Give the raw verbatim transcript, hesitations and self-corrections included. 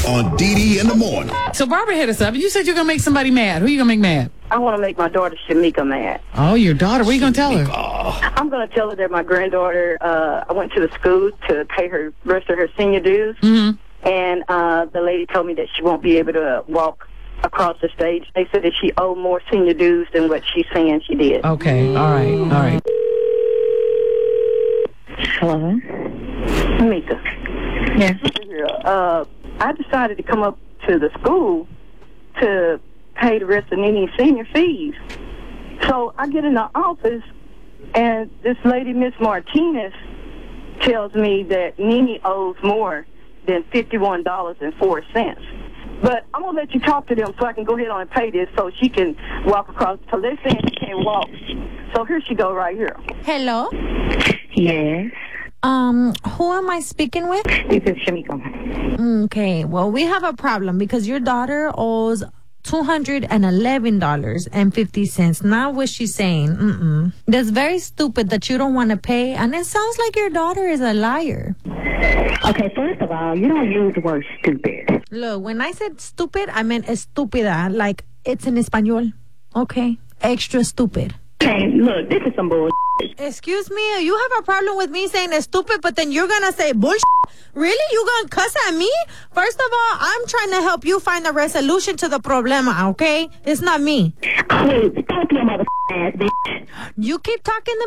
on D D in the morning. So Barbara hit us up, and you said you're going to make somebody mad. Who are you going to make mad? I want to make my daughter Shamika mad. Oh, your daughter. What are you going to tell her? I'm going to tell her that my granddaughter, uh, I went to the school to pay her rest of her senior dues, Mm-hmm. and uh, the lady told me that she won't be able to walk across the stage. They said that she owed more senior dues than what she's saying she did. Okay. All right. All right. Hello? Shamika. Yes. Uh, I decided to come up to the school to pay the rest of Nini's senior fees. So I get in the office, and this lady, Miss Martinez, tells me that Nini owes more than fifty-one dollars and four cents. But I'm going to let you talk to them so I can go ahead on and pay this so she can walk across. So they're saying she can't walk. So here she go right here. Hello? Yes. Um, who am I speaking with? This is Shamika. Okay, well, we have a problem because your daughter owes two hundred eleven dollars and fifty cents. Not what she's saying. Mm-mm. That's very stupid that you don't want to pay, and it sounds like your daughter is a liar. Okay, first of all, you don't use the word stupid. Look, when I said stupid, I meant estúpida, like it's in Espanol. Okay? Extra stupid. Okay, look, this is some bullshit. Excuse me, you have a problem with me saying it's stupid, but then you're gonna say bullshit? Really? You gonna cuss at me? First of all, I'm trying to help you find a resolution to the problema, okay? It's not me. Please, talk to your mother ass, bitch. You keep talking to